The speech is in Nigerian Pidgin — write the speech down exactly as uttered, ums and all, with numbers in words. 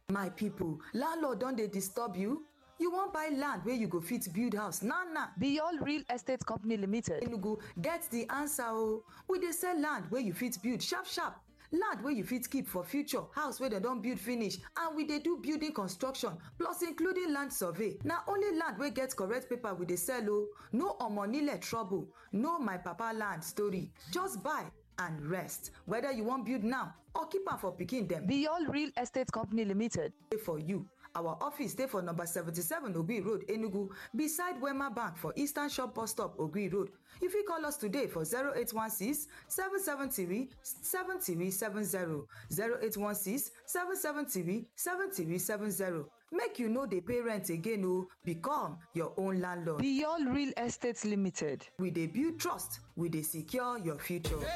My people, landlord don dey disturb you? You wan buy land where you go fit build house now now? Beyond Real Estate Company Limited Enugu get the answer o. We dey sell land where you fit build sharp sharp. Land wey you fit keep for future, house wey dem don build finish, and we dey do building construction plus including land survey. Na only land wey get correct paper we dey sell o. No omonile trouble, no my papa land story. Just buy and rest. Whether you wan build now or keep am for pikin dem. Beyond Real Estate Company Limited dey for you. Our office dey for number seventy-seven Ogui Road, Enugu, beside Wema Bank for Eastern Shop Bus Stop, Ogui Road. You fit call us today for zero eight one six, seven seven three, seven three seven zero, zero eight one six, seven seven three, seven three seven zero. Make you no dey pay rent again o. Become your own landlord. Beyond Real Estate Limited. We dey build trust, we dey secure your future.